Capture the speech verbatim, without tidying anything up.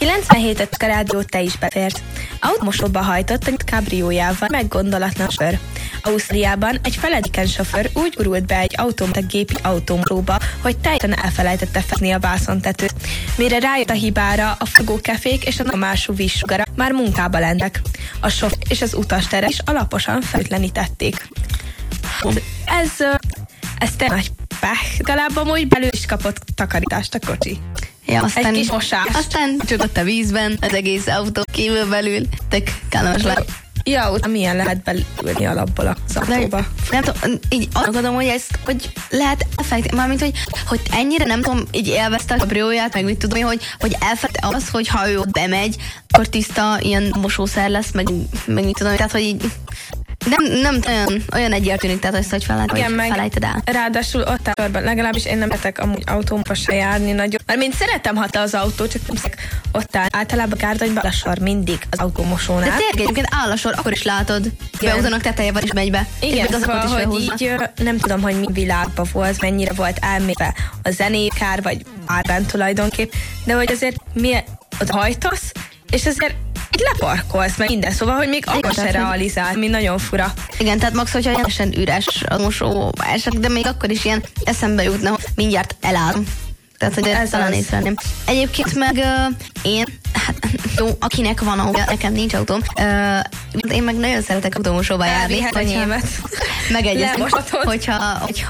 kilencvenhét rádiót te is befért. Automosóba hajtott egy kabriójával meggondolatlan sofőr. Ausztriában egy feledéken sofőr úgy gurult be egy automata gépi automosóba, hogy teljesen elfelejtette fedni a vászontetőt. Mire rájött a hibára, a fogókefék és a nagyomású vízsugara már munkába lentek. A sofőr és az utastere is alaposan feltlenítették. Ez, ez te nagy pech. Legalább amúgy belül is kapott takarítást a kocsi. Ja, aztán, egy kis mosás. Aztán csak ott a vízben, az egész autó kívül belül, tök kellemes le. Ja, milyen lehet belülni alapból az autóba? Nem tudom, így azt gondolom, hogy ezt, hogy lehet elfelejteni, mármint, hogy, hogy ennyire nem tudom, így élvezte a kabrióját, meg mit tudom, hogy, hogy elfelejteni az, hogy ha ő ott bemegy, akkor tiszta ilyen mosószer lesz, meg, meg mit tudom, tehát, hogy így nem, nem olyan, olyan egyértelmű, tehát azt, hogy felejted, igen, hogy felejted el. Ráadásul ott a sorban, legalábbis én nem lehetek amúgy autómba se járni nagyon. Mert mint szeretem, ha te az autó, csak nem szek ott áll. Általában Gárdonyban áll a sor mindig az autómosónál. De tényleg egyébként áll a sor, akkor is látod. Beúzanak teteje van is megy be. Igen, szóval, hogy így nem tudom, hogy mi világban volt, mennyire volt elméve a zenékár, vagy árben tulajdonképp, de hogy azért mi ott hajtasz, és azért így leparkolsz meg minden, szóval, hogy még akkor se realizál, mi nagyon fura. Igen, tehát max, hogyha ilyen üres a mosó eset, de még akkor is ilyen eszembe jutna, hogy mindjárt elállom. Tehát, hogy ezt talán észrevenném. Egyébként meg uh, én, hát jó, akinek van autó, nekem nincs autóm, uh, én meg nagyon szeretek autómosóba járni. Elvihet a nyelvet. Megegyeztünk, hogyha, hogyha